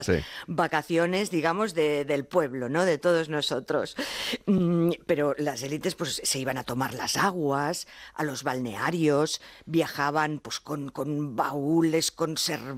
Sí. vacaciones, digamos, del pueblo, ¿no? De todos nosotros. Pero las élites pues se iban a tomar las aguas, a los balnearios, viajaban pues con baúles, con